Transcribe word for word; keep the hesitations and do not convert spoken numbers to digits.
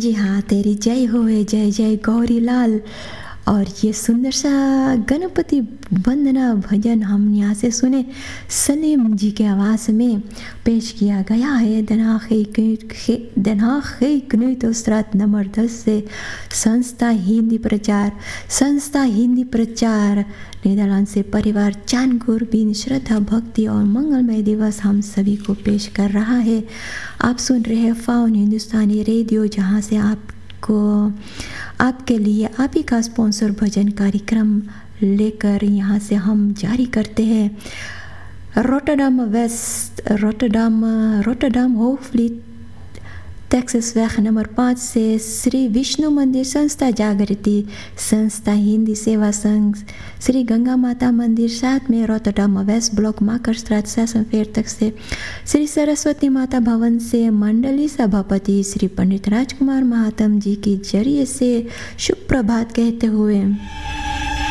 जी हाँ, तेरी जय होए जय जय गौरी लाल। और ये सुंदर सा गणपति वंदना भजन हम यहाँ से सुने सलीम जी के आवाज़ में पेश किया गया है। दनाखे कनुतोस्त्रात नंबर दस से संस्था हिंदी प्रचार संस्था हिंदी प्रचार नीदरलैंड से परिवार चांदगुर बिन श्रद्धा भक्ति और मंगलमय दिवस हम सभी को पेश कर रहा है। आप सुन रहे हैं फाउन हिंदुस्तानी रेडियो, जहाँ से आपको आपके लिए आप ही का स्पॉन्सर भजन कार्यक्रम लेकर यहाँ से हम जारी करते हैं। रोटरडाम वेस्ट रोटरडाम रोटरडाम होफलीट टेक्सास नंबर पाँच से श्री विष्णु मंदिर संस्था जागृति संस्था हिंदी सेवा संघ श्री गंगा माता मंदिर साथ में रोटरडाम वेस्ट ब्लॉक माकरस्ट्रात शासन फेर तक से श्री सरस्वती माता भवन से मंडली सभापति श्री पंडित राजकुमार महात्म जी के जरिए से शुभ प्रभात कहते हुए